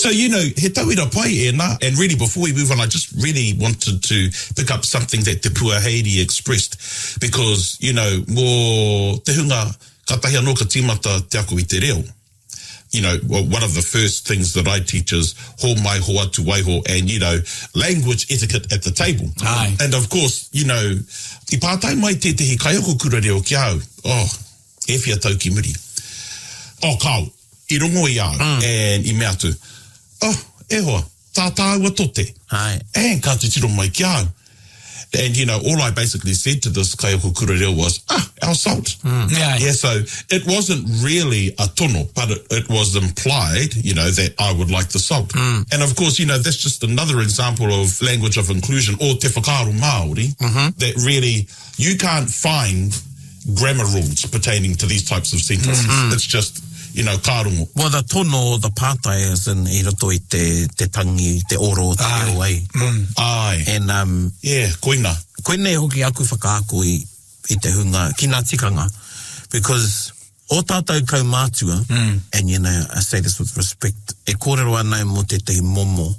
So, he tauira pai e nā. And really, before we move on, I just really wanted to pick up something that Te Puaheiri expressed. Because, mō te hunga katahi anō ka tīmata te ako I te reo. One of the first things that I teach is ho mai ho atu waiho and, language etiquette at the table. Aye. And of course, I pātai mai te hi kaioko kura reo ki au. Oh, e whia tau ki muri. Oh, kau, I rongo I au. And I mea tu. Oh, e hoa, tā ua tote. Aye. And ka te tiro mai ki au. And, all I basically said to this kaioko kura reo was, our salt. Yeah. Yeah, so it wasn't really a tono, but it was implied, that I would like the salt. And of course, that's just another example of language of inclusion, or te whakaaro Māori, that really, you can't find grammar rules pertaining to these types of sentences. It's just, kārongo. Well, the tono, the pātai is in I roto I te tangi, te oro, te reo ai. Ai. And, yeah, koina. Koina hoki aku whakaako I te hunga, ki nā tikanga. Because o tātou kaumātua, and I say this with respect, e kōrero anau mo te momo,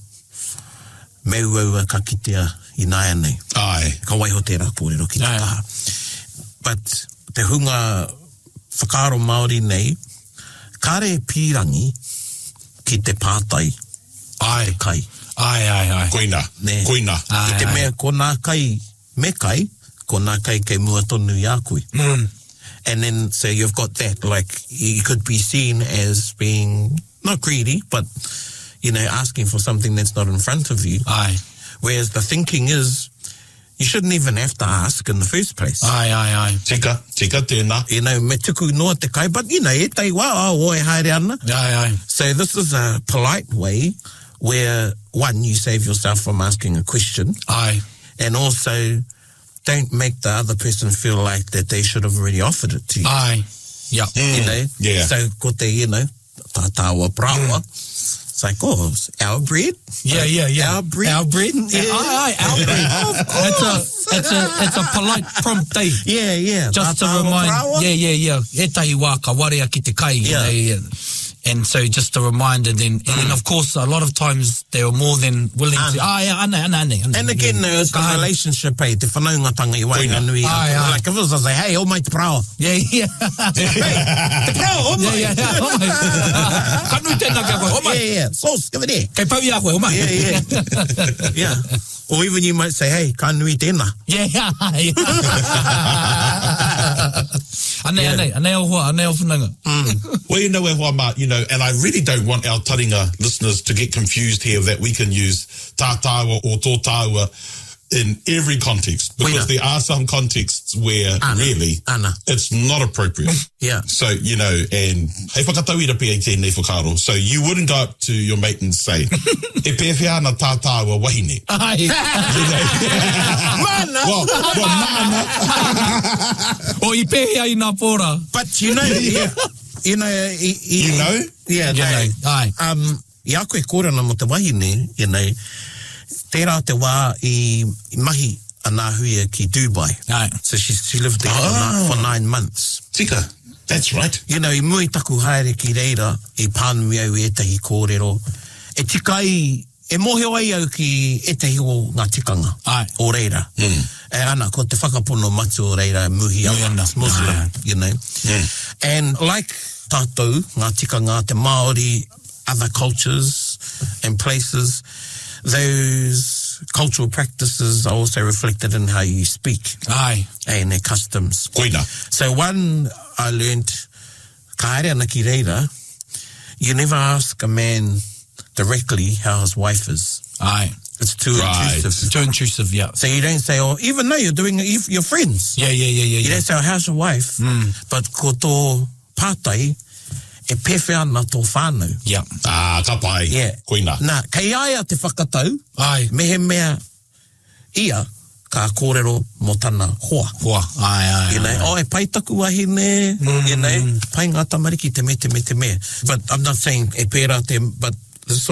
meu aua ka kitea I nāia nei. Ai. Ka waiho tērā kōrero ki te taha. But te hunga whakaaro Māori nei, kare pīrangi ki te pātai, Ai. te kai. Ai. Koina. Ne. Koina. I te mea, ko nā kai me kai, ko nā kai kei mua tonu I a koe. And then, so you've got that, like, you could be seen as being, not greedy, but, asking for something that's not in front of you. Ai. Whereas the thinking is, you shouldn't even have to ask in the first place. Ai. Tika tēnā. Me tuku noa te kai, but, e tai wā, o e haere ana. Ai. So this is a polite way where, one, you save yourself from asking a question. Ai. And also, don't make the other person feel like that they should have already offered it to you. Ai. Yeah. Yeah. So, ko te, tātāua prawa. It's like, our bread? Yeah. Our bread? Our bread? Yeah. Our bread. Of course. It's a polite prompt, eh? Yeah. Just to remind, yeah. E tahi wā ka warea ki te kai. Yeah. And so just a reminder then, and then of course a lot of times they were more than willing to, ane. And again, it's the relationship, te whanaungatanga I wainganui. Like if it was, I say, hey, o mai te prawa. Yeah. Hey, te prawa, o mai. Yeah. Kanu tēnā kia koe, o mai. Yeah. Sauce, give it there. Kei pau I a koe, o mai. Yeah. Or even you might say, hey, kanui tēnā. Yeah. Ane o whananga. Well, e hoa mā, and I really don't want our taringa listeners to get confused here that we can use tātāua or tō tāua in every context, because there are some contexts where really it's not appropriate. Yeah. So, and hei whakatauira pia I tēnei whakaro. So you wouldn't go up to your mate and say, e pēwhia ana tātāua wahine. Ai. Mana. Well, mana. O I pēhea I nā pōra. But Ai. I a koe kōrana mo te wahine, tērā te wā I mahi a nā huia ki Dubai. Ai. So she lived there for 9 months. Tika, that's right. I mui taku haere ki reira, I pānui au e tahi kōrero. E tika I, e moheo ai au ki e tahi o ngā tikanga. Ai. O reira. E ana, ko te whakapono matu o reira, muhi ana, Muslim, And like tātou, ngā tikanga, te Māori, other cultures and places, those cultural practices are also reflected in how you speak. Ai. And their customs. Koina. So one, I learned, ka haere ana ki reira, you never ask a man directly how his wife is. Ai. It's too intrusive. Too intrusive, yeah. So you don't say, even though you're doing it, you're friends. Yeah. You don't say, how's your wife? But ko tō pātai, e pewhia ana tō whānau. Yeah. Ka pai. Yeah. Koina. Nā, kei aia te whakatau, Ai. mehe mea ia ka kōrero mo tana hoa. Ai. E pai taku wahine, pai ngā tamariki te me. But I'm not saying e pērā but